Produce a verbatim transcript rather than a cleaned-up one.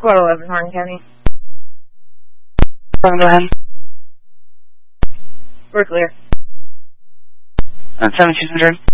Squad eleven, Hardin County. Go ahead. We're clear. Uh, seventeen hundred.